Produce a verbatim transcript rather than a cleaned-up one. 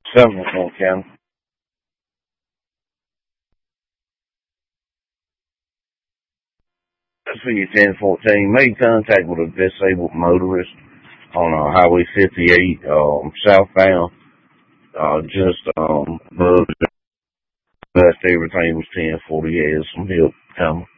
Seminole County. C ten fourteen made contact with a disabled motorist on uh, Highway fifty-eight, um, southbound. Uh, just um, above. Best everything was ten forty. Had some help coming.